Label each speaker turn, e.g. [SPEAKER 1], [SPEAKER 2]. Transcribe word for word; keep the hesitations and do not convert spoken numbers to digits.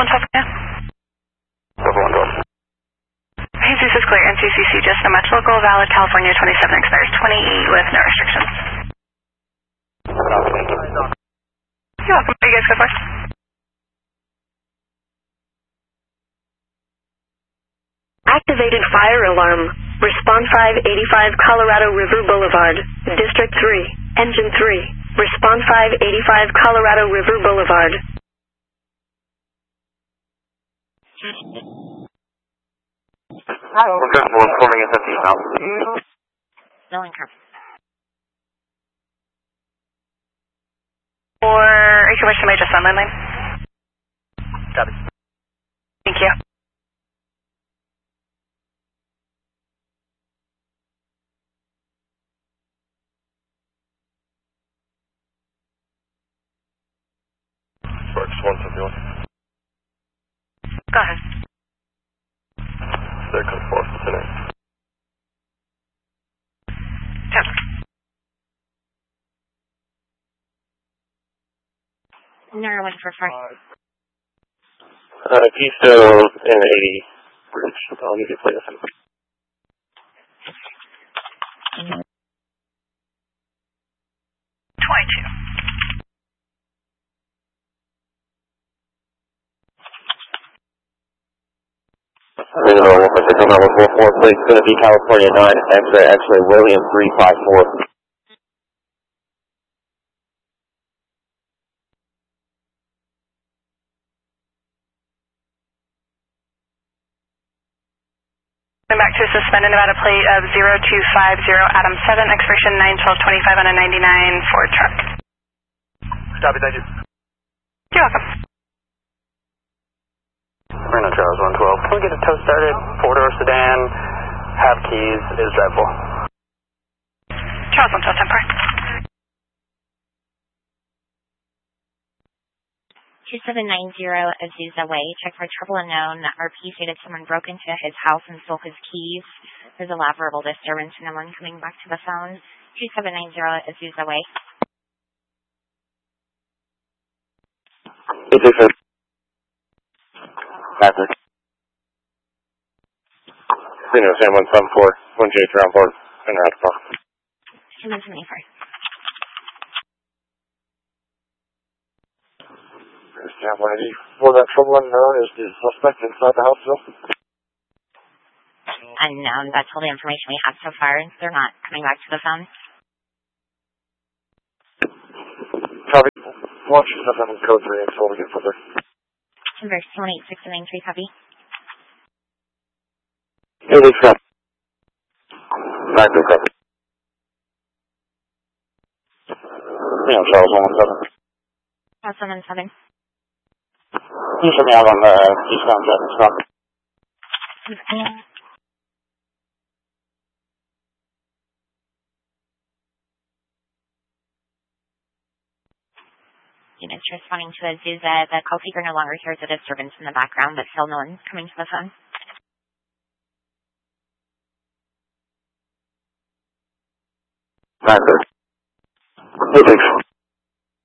[SPEAKER 1] One twelve, yeah.
[SPEAKER 2] Level one twelve.
[SPEAKER 1] Jesus is clear, N C C C, just a much local, valid California twenty-seven, expires twenty-eight with no restrictions. You're welcome. Are you guys good for?
[SPEAKER 3] Activated fire alarm. Response five eighty-five Colorado River Boulevard, District three, Engine three. Response five eighty-five Colorado River Boulevard.
[SPEAKER 2] We're good. We're reporting at fifteen thousand.
[SPEAKER 4] No income.
[SPEAKER 1] Or are you wish to make just on landline?
[SPEAKER 2] Copy.
[SPEAKER 1] Thank you.
[SPEAKER 2] Sparks one seventy-one.
[SPEAKER 1] Go ahead.
[SPEAKER 2] They're code four today.
[SPEAKER 1] Yep.
[SPEAKER 4] No one for front.
[SPEAKER 2] Uh, Keystone and eighty. I'll need to play this one.
[SPEAKER 1] twenty-two.
[SPEAKER 2] I don't know what my signal number four four plate is going to be California nine, X-ray, X-ray, William three five four.
[SPEAKER 1] Back to suspend and about a plate of zero two five zero Adam seven, expiration nine twelve twenty-five on a ninety-nine Ford truck.
[SPEAKER 2] Copy, thank you.
[SPEAKER 1] You're welcome.
[SPEAKER 2] Reno Charles one twelve. Can we get a tow started? Four-door sedan, half keys, is drivable.
[SPEAKER 1] Charles one twelve, ten four.
[SPEAKER 4] two seven nine zero Azusa Way. Check for trouble unknown. R P stated someone broke into his house and stole his keys. There's a laborable disturbance. No one coming back to the phone. two seven nine zero Azusa Way.
[SPEAKER 2] eight six six. Patrick. Reno Sam one seven four. one J ground board. And out of box.
[SPEAKER 4] two one seven four.
[SPEAKER 2] Sam one eighty. For that trouble unknown, is the suspect inside the house still?
[SPEAKER 4] Unknown. That's all the information we have so far. They're not coming back to the phone.
[SPEAKER 2] Copy. Launch yourself on code three and so we get further.
[SPEAKER 4] Converse two one eight six nine three, copy.
[SPEAKER 2] eight eight seven. nine two copy. Yeah, Charles one one seven.
[SPEAKER 4] Charles one one seven.
[SPEAKER 2] You should be out on the eastbound jet and stop.
[SPEAKER 4] Units responding to Azusa. The call taker no longer hears a disturbance in the background, but still no one coming to the phone.
[SPEAKER 2] nine six. eight six.